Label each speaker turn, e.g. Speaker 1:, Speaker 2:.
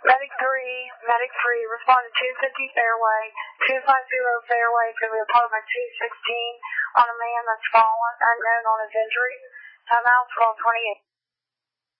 Speaker 1: Medic 3, respond to 250 Fairway, 250 Fairway to the apartment 216 on a man that's fallen, unknown on his injury. Timeout 12:28.